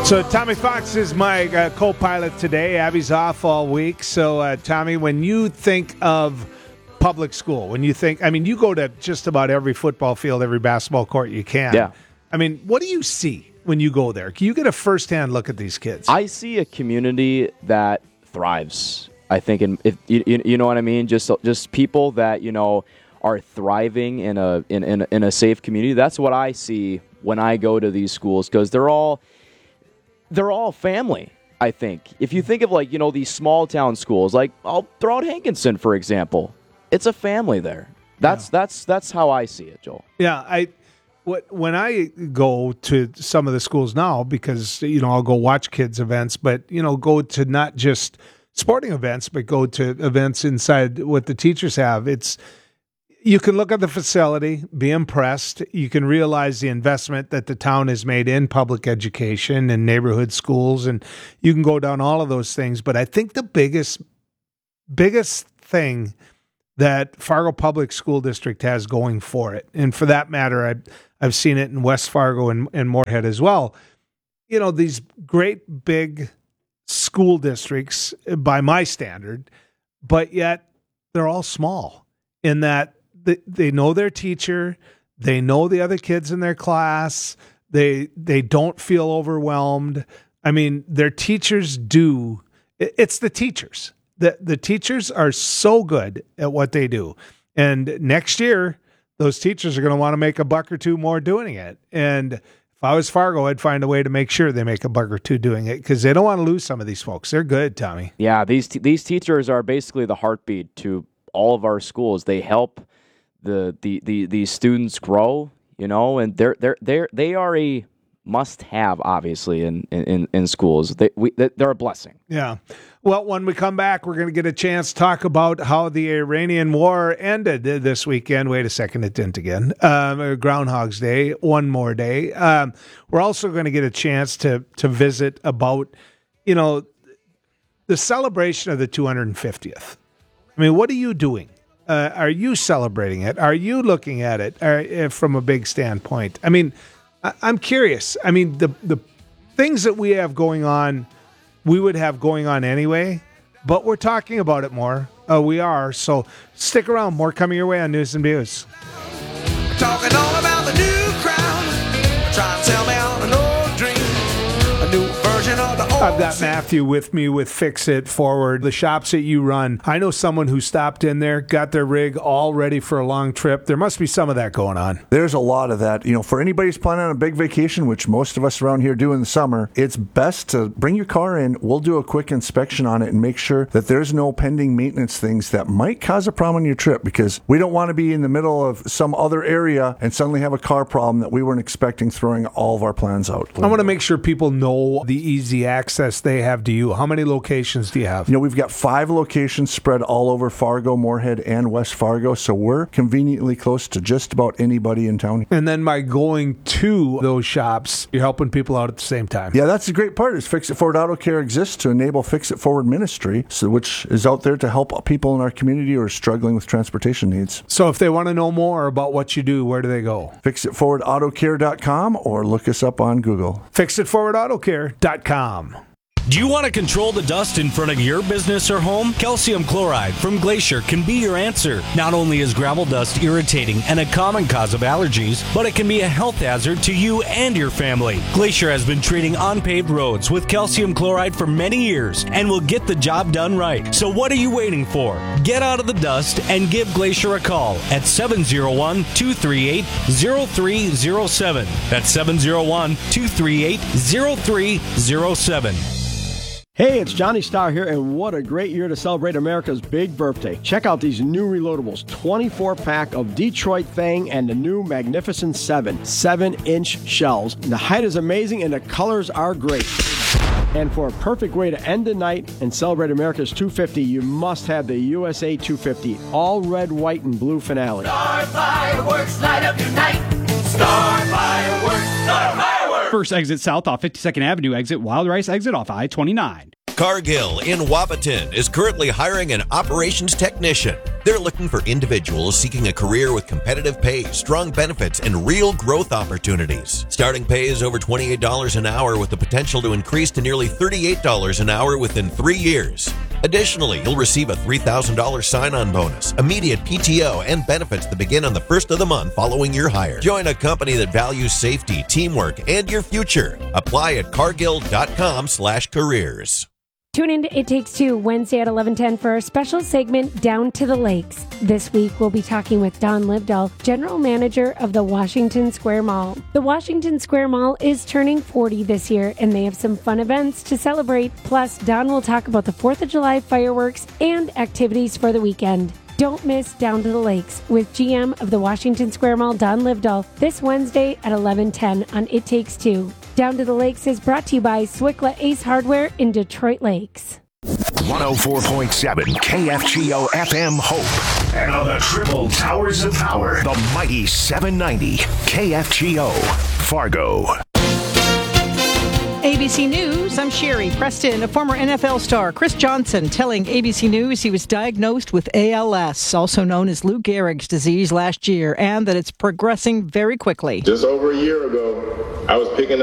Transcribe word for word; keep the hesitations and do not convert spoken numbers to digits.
So Tommy Fox is my uh, co-pilot today. Abby's off all week. So, uh, Tommy, when you think of public school, when you think, I mean, you go to just about every football field, every basketball court you can. Yeah. I mean, what do you see when you go there? Can you get a firsthand look at these kids? I see a community that thrives. I think, in, if you, you know what I mean? Just just people that, you know, are thriving in a in, in, in a safe community. That's what I see when I go to these schools, because they're all they're all family, I think. If you think of, like, you know, these small town schools, like I'll throw out Hankinson, for example. It's a family there. That's yeah. that's that's how I see it, Joel. Yeah, I what when I go to some of the schools now, because, you know, I'll go watch kids events, but, you know, go to not just sporting events, but go to events inside what the teachers have. It's You can look at the facility, be impressed. You can realize the investment that the town has made in public education and neighborhood schools, and you can go down all of those things. But I think the biggest, biggest thing that Fargo Public School District has going for it, and for that matter, I've, I've seen it in West Fargo and, and Moorhead as well, you know, these great big school districts by my standard, but yet they're all small in that they know their teacher, they know the other kids in their class, they they don't feel overwhelmed. I mean, their teachers do. It's the teachers. The, the teachers are so good at what they do. And next year, those teachers are going to want to make a buck or two more doing it. And if I was Fargo, I'd find a way to make sure they make a buck or two doing it, because they don't want to lose some of these folks. They're good, Tommy. Yeah, these t- these teachers are basically the heartbeat to all of our schools. They help the the the these students grow, you know, and they're they're they're they are a must-have, obviously, in in in schools. They we they're a blessing. Yeah. Well, when we come back, we're going to get a chance to talk about how the Iranian war ended this weekend. Wait a second, it didn't again. Um, Groundhog's Day, one more day. Um, we're also going to get a chance to to visit about, you know, the celebration of the two hundred fiftieth. I mean, what are you doing? Uh, are you celebrating it? Are you looking at it uh, from a big standpoint? I mean, I- I'm curious. I mean, the the things that we have going on, we would have going on anyway, but we're talking about it more. Uh, we are. So stick around. More coming your way on News and Views. Talking all about the new crown. Trying to tell me on an old dream. A new version of the old. I've got Matthew with me with Fix It Forward, the shops that you run. I know someone who stopped in there, got their rig all ready for a long trip. There must be some of that going on. There's a lot of that. You know, for anybody who's planning on a big vacation, which most of us around here do in the summer, it's best to bring your car in. We'll do a quick inspection on it and make sure that there's no pending maintenance things that might cause a problem on your trip, because we don't want to be in the middle of some other area and suddenly have a car problem that we weren't expecting, throwing all of our plans out. I want to make sure people know the easy access they have to you. How many locations do you have? You know, we've got five locations spread all over Fargo, Moorhead, and West Fargo, so we're conveniently close to just about anybody in town. And then by going to those shops, you're helping people out at the same time. Yeah, that's the great part, is Fix It Forward Auto Care exists to enable Fix It Forward Ministry, so which is out there to help people in our community who are struggling with transportation needs. So if they want to know more about what you do, where do they go? fix it forward auto care dot com or look us up on Google. fix it forward auto care dot com. Do you want to control the dust in front of your business or home? Calcium chloride from Glacier can be your answer. Not only is gravel dust irritating and a common cause of allergies, but it can be a health hazard to you and your family. Glacier has been treating unpaved roads with calcium chloride for many years and will get the job done right. So what are you waiting for? Get out of the dust and give Glacier a call at seven oh one, two three eight, oh three oh seven. That's seven oh one, two three eight, oh three oh seven. Hey, it's Johnny Starr here, and what a great year to celebrate America's big birthday. Check out these new reloadables, twenty-four pack of Detroit Fang and the new Magnificent seven, seven inch shells. The height is amazing and the colors are great. And for a perfect way to end the night and celebrate America's two fifty, you must have the U S A two fifty, all red, white, and blue finale. Star fireworks light up your night. Star fireworks, star fireworks. First exit south off fifty-second Avenue, exit Wild Rice, exit off I twenty-nine. Cargill in Wapaton is currently hiring an operations technician. They're looking for individuals seeking a career with competitive pay, strong benefits, and real growth opportunities. Starting pay is over twenty-eight dollars an hour with the potential to increase to nearly thirty-eight dollars an hour within three years. Additionally, you'll receive a three thousand dollars sign-on bonus, immediate P T O, and benefits that begin on the first of the month following your hire. Join a company that values safety, teamwork, and your future. Apply at cargill.com slash careers. Tune in to It Takes Two Wednesday at eleven ten for our special segment, Down to the Lakes. This week, we'll be talking with Don Livedall, General Manager of the Washington Square Mall. The Washington Square Mall is turning forty this year, and they have some fun events to celebrate. Plus, Don will talk about the fourth of July fireworks and activities for the weekend. Don't miss Down to the Lakes with G M of the Washington Square Mall, Don Livedall, this Wednesday at eleven ten on It Takes Two. Down to the Lakes is brought to you by Swickla Ace Hardware in Detroit Lakes. one oh four point seven K F G O F M Hope. And on the triple towers of power, the mighty seven ninety K F G O Fargo. A B C News, I'm Sherry Preston. A former N F L star, Chris Johnson, telling A B C News he was diagnosed with A L S, also known as Lou Gehrig's disease, last year, and that it's progressing very quickly. Just over a year ago, I was picking up